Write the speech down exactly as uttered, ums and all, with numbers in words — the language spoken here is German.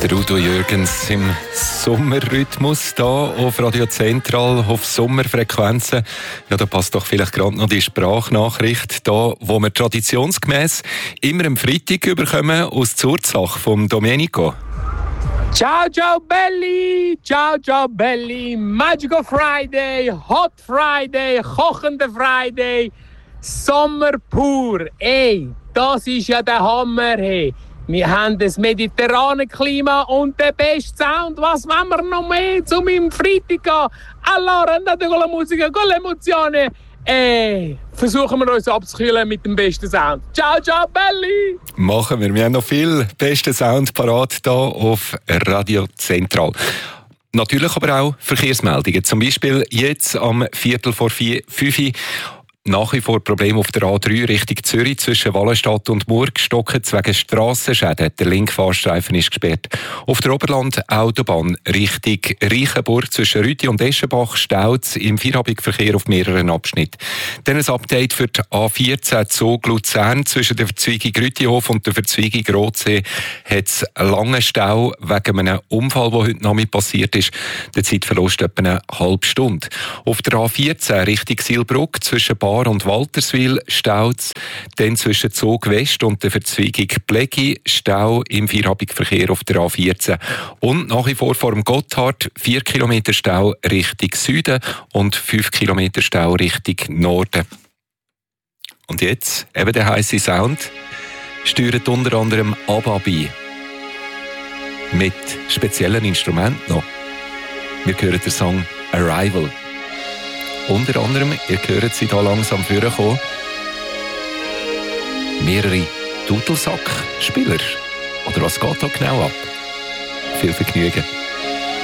Der Udo Jürgens im Sommerrhythmus hier auf Radio Zentral auf Sommerfrequenzen. Ja, da passt doch vielleicht gerade noch die Sprachnachricht da, wo wir traditionsgemäß immer am Freitag überkommen aus Zurzach vom Domenico. Ciao, ciao belli, ciao, ciao belli, Magical Friday, Hot Friday, kochende Friday, Sommer pur. Ey, das ist ja der Hammer, hey. Wir haben das mediterrane Klima und den besten Sound. Was wollen wir noch mehr zu meinem Freitag gehen? Allora, andate con la musica, con l'emozione. Ey, versuchen wir uns abzukühlen mit dem besten Sound. Ciao, ciao, belli! Machen wir. Wir haben noch viel besten Sound parat hier auf Radio Zentral. Natürlich aber auch Verkehrsmeldungen. Zum Beispiel jetzt am Viertel vor vier, fünf Uhr. Nach wie vor Problem auf der A drei Richtung Zürich zwischen Wallenstadt und Murgstocken wegen Strassenschäden. Der linke Fahrstreifen ist gesperrt. Auf der Oberland-Autobahn Richtung Reichenburg zwischen Rüti und Eschenbach staut es im Feierabendverkehr auf mehreren Abschnitten. Dann ein Update für die A vierzehn Zug Luzern zwischen der Verzweigung Rütihof und der Verzweigung Rotsee hat es einen langen Stau wegen einem Unfall, der heute Nachmittag passiert ist. Der Zeitverlust etwa eine halbe Stunde. Auf der A vierzehn Richtung Silbruck zwischen Bar und Walterswil staut es. Dann zwischen Zug West und der Verzweigung Plegi Stau im Feierabendverkehr auf der A vierzehn. Und nach wie vor vor dem Gotthard vier Kilometer Stau Richtung Süden und fünf Kilometer Stau Richtung Norden. Und jetzt eben der heisse Sound steuert unter anderem ABBA bei. Mit speziellen Instrumenten noch. Wir hören den Song Arrival. Unter anderem, ihr hört sie hier langsam vorkommen, mehrere Dudelsack-Spieler. Oder was geht da genau ab? Viel Vergnügen.